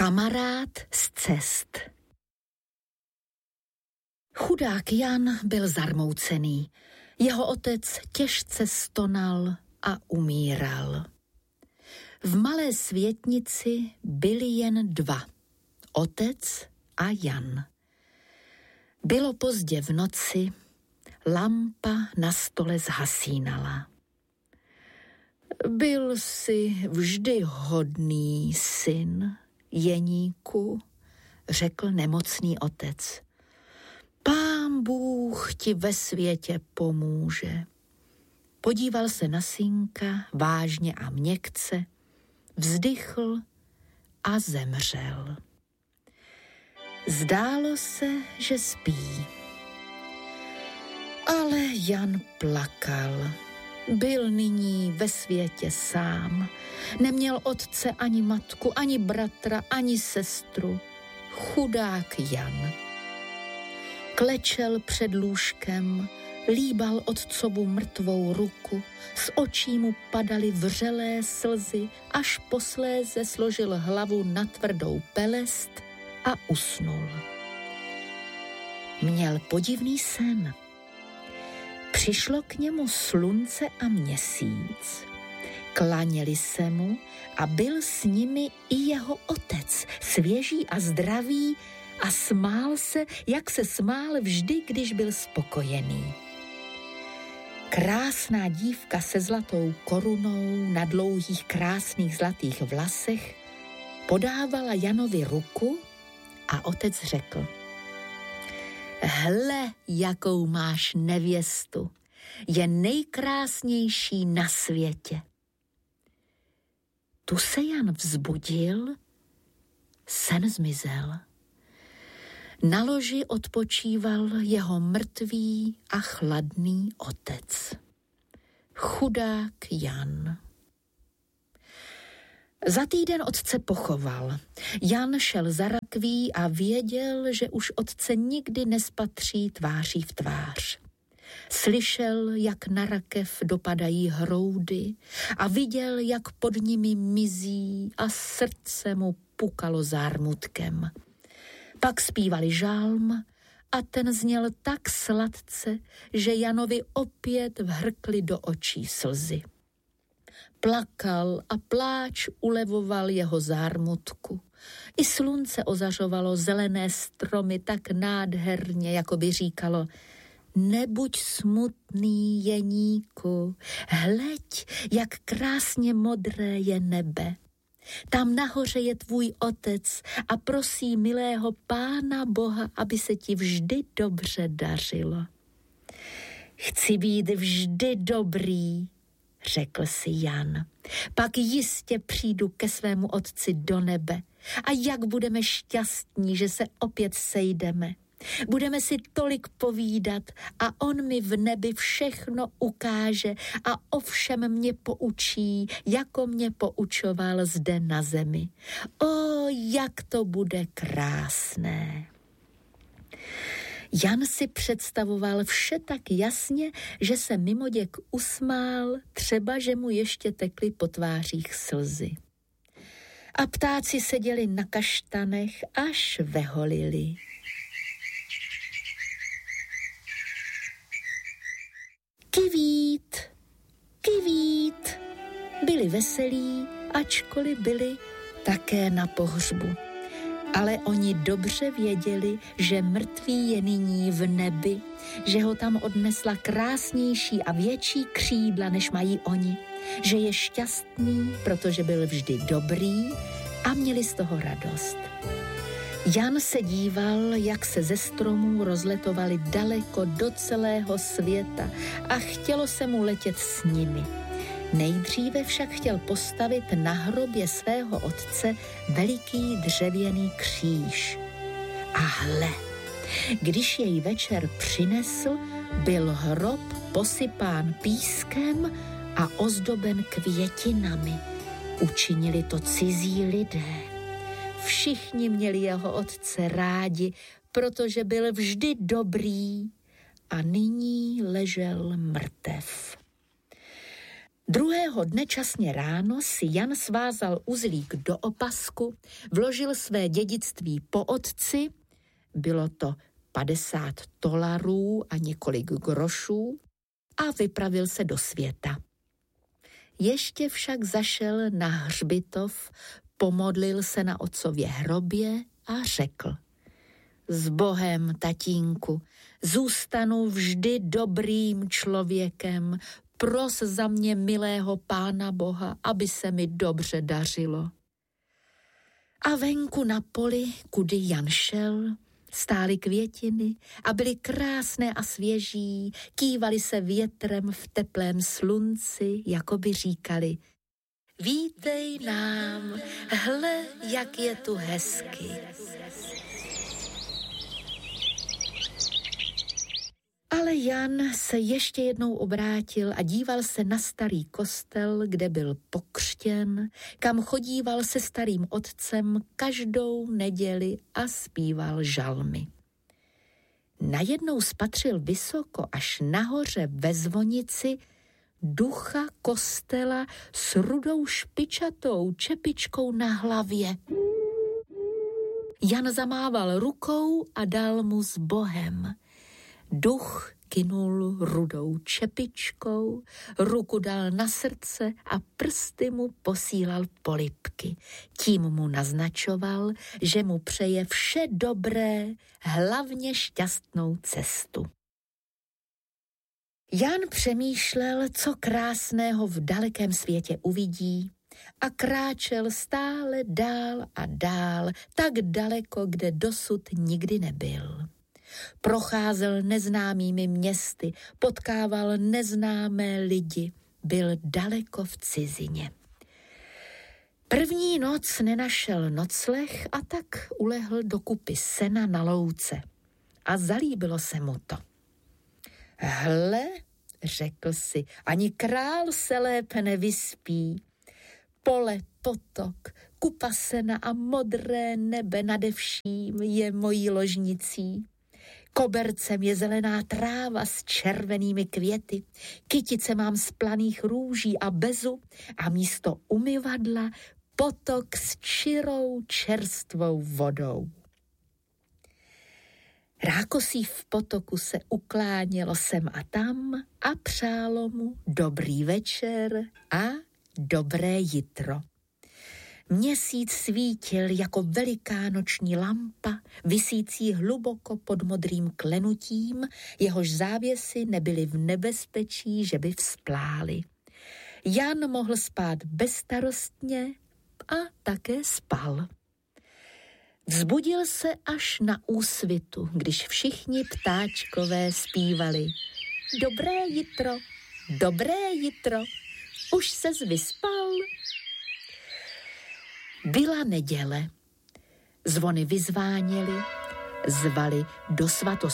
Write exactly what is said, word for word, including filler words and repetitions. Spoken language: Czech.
Kamarád z cest. Chudák Jan byl zarmoucený. Jeho otec těžce stonal a umíral. V malé světnici byli jen dva, otec a Jan. Bylo pozdě v noci, lampa na stole zhasínala. Byl jsi vždy hodný syn, Jeníku, řekl nemocný otec. Pán Bůh ti ve světě pomůže. Podíval se na synka vážně a měkce, vzdychl a zemřel. Zdálo se, že spí. Ale Jan plakal. Byl nyní ve světě sám. Neměl otce ani matku, ani bratra, ani sestru. Chudák Jan. Klečel před lůžkem, líbal otcovu mrtvou ruku, z očí mu padaly vřelé slzy, až posléze složil hlavu na tvrdou pelest a usnul. Měl podivný sen. Přišlo k němu slunce a měsíc. Klaněli se mu a byl s nimi i jeho otec, svěží a zdravý, a smál se, jak se smál vždy, když byl spokojený. Krásná dívka se zlatou korunou na dlouhých krásných zlatých vlasech podávala Janovi ruku a otec řekl: Hle, jakou máš nevěstu, je nejkrásnější na světě. Tu se Jan vzbudil, sen zmizel. Na loži odpočíval jeho mrtvý a chladný otec. Chudák Jan. Za týden otce pochoval. Jan šel za rakví a věděl, že už otce nikdy nespatří tváří v tvář. Slyšel, jak na rakev dopadají hroudy a viděl, jak pod nimi mizí a srdce mu pukalo zármutkem. Pak zpívali žálm a ten zněl tak sladce, že Janovi opět vhrkly do očí slzy. Plakal a pláč ulevoval jeho zármutku. I slunce ozařovalo zelené stromy tak nádherně, jako by říkalo: Nebuď smutný, Jeníku, hleď, jak krásně modré je nebe. Tam nahoře je tvůj otec a prosí milého Pána Boha, aby se ti vždy dobře dařilo. Chci být vždy dobrý, řekl si Jan. Pak jistě přijdu ke svému otci do nebe. A jak budeme šťastní, že se opět sejdeme. Budeme si tolik povídat a on mi v nebi všechno ukáže a o všem mě poučí, jako mě poučoval zde na zemi. O, jak to bude krásné. Jan si představoval vše tak jasně, že se mimoděk usmál, třeba že mu ještě tekly po tvářích slzy. A ptáci seděli na kaštanech, až veholili. Kivít, kivít, byli veselí, ačkoliv byli také na pohřbu. Ale oni dobře věděli, že mrtvý je nyní v nebi, že ho tam odnesla krásnější a větší křídla, než mají oni, že je šťastný, protože byl vždy dobrý a měli z toho radost. Jan se díval, jak se ze stromů rozletovali daleko do celého světa a chtělo se mu letět s nimi. Nejdříve však chtěl postavit na hrobě svého otce veliký dřevěný kříž. A hle, když jej večer přinesl, byl hrob posypán pískem a ozdoben květinami. Učinili to cizí lidé. Všichni měli jeho otce rádi, protože byl vždy dobrý a nyní ležel mrtev. Druhého dne časně ráno si Jan svázal uzlík do opasku, vložil své dědictví po otci, bylo to padesát tolarů a několik grošů, a vypravil se do světa. Ještě však zašel na hřbitov, pomodlil se na otcově hrobě a řekl: S Bohem, tatínku, zůstanu vždy dobrým člověkem, pros za mě milého Pána Boha, aby se mi dobře dařilo. A venku na poli, kudy Jan šel, stály květiny a byly krásné a svěží, kývaly se větrem v teplém slunci, jako by říkali: Vítej nám, hle, jak je tu hezky. Ale Jan se ještě jednou obrátil a díval se na starý kostel, kde byl pokřtěn, kam chodíval se starým otcem každou neděli a zpíval žalmy. Najednou spatřil vysoko až nahoře ve zvonici ducha kostela s rudou špičatou čepičkou na hlavě. Jan zamával rukou a dal mu s Bohem. Duch kynul rudou čepičkou, ruku dal na srdce a prsty mu posílal polibky. Tím mu naznačoval, že mu přeje vše dobré, hlavně šťastnou cestu. Jan přemýšlel, co krásného v dalekém světě uvidí, a kráčel stále dál a dál, tak daleko, kde dosud nikdy nebyl. Procházel neznámými městy, potkával neznámé lidi, byl daleko v cizině. První noc nenašel nocleh a tak ulehl do kupy sena na louce. A zalíbilo se mu to. Hle, řekl si, ani král se lépe nevyspí. Pole, potok, kupa sena a modré nebe nade vším je mojí ložnicí. Kobercem je zelená tráva s červenými květy, kytice mám z planých růží a bezu a místo umyvadla potok s čirou čerstvou vodou. Rákosí v potoku se uklánělo sem a tam a přálo mu dobrý večer a dobré jitro. Měsíc svítil jako veliká noční lampa, visící hluboko pod modrým klenutím, jehož závěsy nebyly v nebezpečí, že by vzplály. Jan mohl spát bezstarostně a také spal. Vzbudil se až na úsvitu, když všichni ptáčkové zpívali: Dobré jitro, dobré jitro, už ses vyspal? Byla neděle. Zvony vyzváněly, zvali do svatosti